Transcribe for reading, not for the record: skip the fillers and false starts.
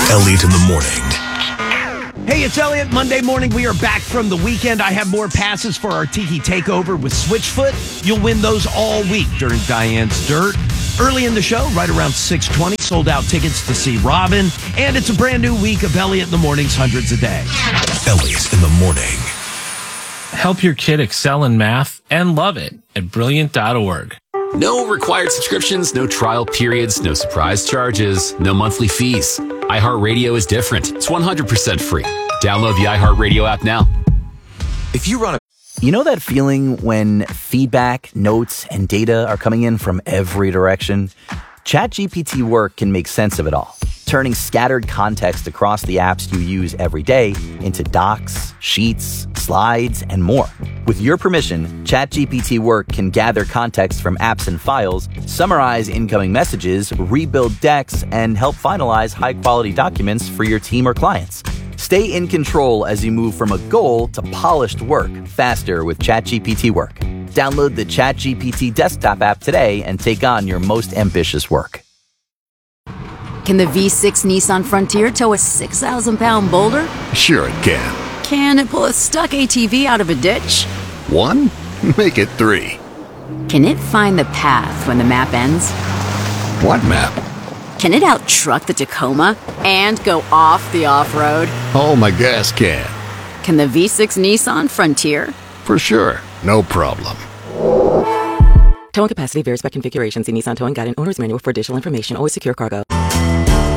Elliott in the morning. Hey, it's Elliott. Monday morning, we are back from the weekend. I have more passes for our Tiki Takeover with Switchfoot. You'll win those all week during Diane's Dirt. Early in the show, right around 6:20, sold out tickets to see Robin. And it's a brand new week of Elliott in the Morning's Hundreds a Day. Elliott in the morning. Help your kid excel in math and love it at Brilliant.org. No required subscriptions, no trial periods, no surprise charges, no monthly fees. iHeartRadio is different. It's 100% free. Download the iHeartRadio app now. If you run You know that feeling when feedback, notes, and data are coming in from every direction? ChatGPT Work can make sense of it all, turning scattered context across the apps you use every day into docs, sheets, slides, and more. With your permission, ChatGPT Work can gather context from apps and files, summarize incoming messages, rebuild decks, and help finalize high-quality documents for your team or clients. Stay in control as you move from a goal to polished work faster with ChatGPT Work. Download the ChatGPT desktop app today and take on your most ambitious work. Can the V6 Nissan Frontier tow a 6,000-pound boulder? Sure it can. Can it pull a stuck ATV out of a ditch? 1? Make it 3. Can it find the path when the map ends? What map? Can it out-truck the Tacoma and go off the off-road? Oh, my gas can. Can the V6 Nissan Frontier? For sure. No problem. Towing capacity varies by configuration. See Nissan Towing Guide and Owner's Manual for additional information. Always secure cargo.